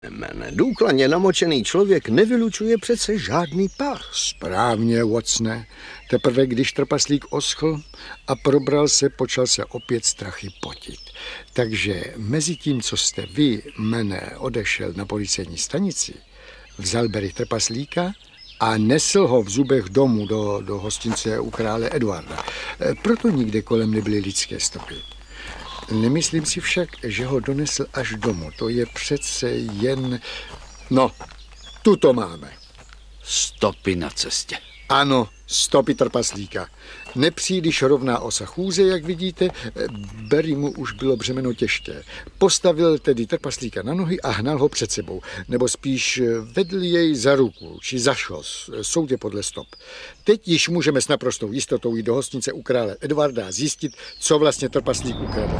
Důkladně namočený člověk nevylučuje přece žádný pach. Správně, Watsone. Teprve když trpaslík oschl a probral se, počal se opět strachy potit. Takže mezi tím, co jste vy, mene, odešel na policejní stanici, vzal Barry trpaslíka a nesl ho v zubech domů do hostince u krále Eduarda. Proto nikde kolem nebyly lidské stopy. Nemyslím si však, že ho donesl až domů. To je přece jen... No, tu to máme. Stopy na cestě. Ano, stopy trpaslíka. Nepříliš rovná osa chůze, jak vidíte. Barry mu už bylo břemeno těžké. Postavil tedy trpaslíka na nohy a hnal ho před sebou. Nebo spíš vedl jej za ruku, či za šlos. Soudě podle stop. Teď již můžeme s naprostou jistotou jít do hostnice u krále Eduarda a zjistit, co vlastně trpaslík ukradl.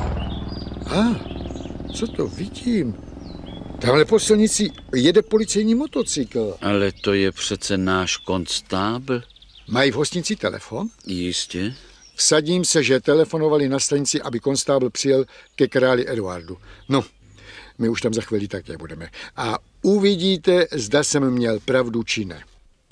Co to vidím? Tamhle po silnici jede policejní motocykl. Ale to je přece náš konstábl. Mají v hostnici telefon? Jistě. Vsadím se, že telefonovali na stanici, aby konstábl přijel ke králi Eduardu. No, my už tam za chvíli také budeme. A uvidíte, zda jsem měl pravdu, či ne.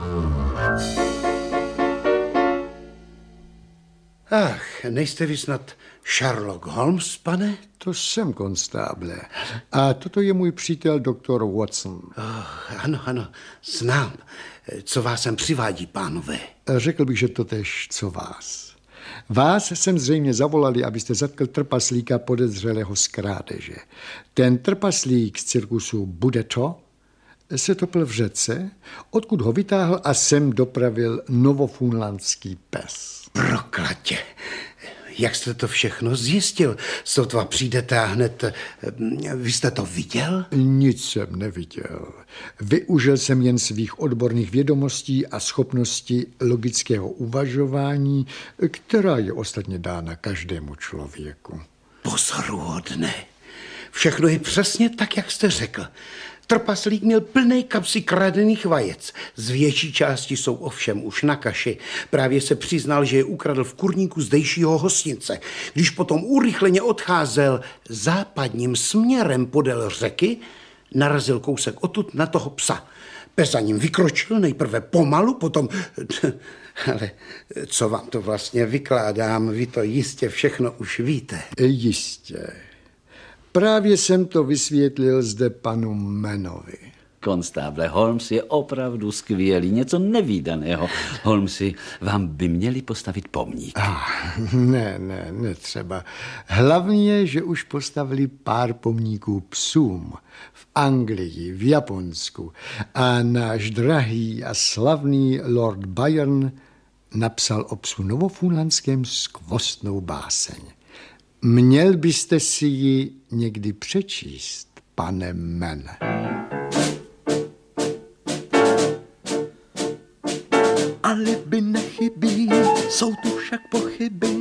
Ach, nejste vy snad Sherlock Holmes, pane? To jsem, konstáble. A toto je můj přítel doktor Watson. Ano, znám. Co vás sem přivádí, pánové? Řekl bych, že to tež, co vás. Vás jsem zřejmě zavolali, abyste zatkl trpaslíka podezřelého z krádeže. Ten trpaslík z cirkusu Bude to se topil v řece, odkud ho vytáhl a sem dopravil novofunlandský pes. Proklatě. Jak jste to všechno zjistil? Sotva přijdete a hned... Vy jste to viděl? Nic jsem neviděl. Využil jsem jen svých odborných vědomostí a schopnosti logického uvažování, která je ostatně dána každému člověku. Pozoruhodné. Všechno je přesně tak, jak jste řekl. Trpaslík měl plné kapsy kradených vajec. Z větší části jsou ovšem už na kaši. Právě se přiznal, že je ukradl v kurníku zdejšího hostnice. Když potom urychleně odcházel západním směrem podél řeky, narazil kousek odtud na toho psa. Pes za ním vykročil, nejprve pomalu, potom... Ale co vám to vlastně vykládám, vy to jistě všechno už víte. Jistě. Právě jsem to vysvětlil zde panu Manovi. Konstáble Holmes je opravdu skvělý, něco nevídaného. Holmesi, vám by měli postavit pomník. Ne třeba. Hlavně je, že už postavili pár pomníků psům v Anglii, v Japonsku a náš drahý a slavný Lord Byron napsal o psu novofunlandském skvostnou báseň. Měl byste si ji někdy přečíst, pane Mann. Alibi nechybí, jsou tu však pochyby.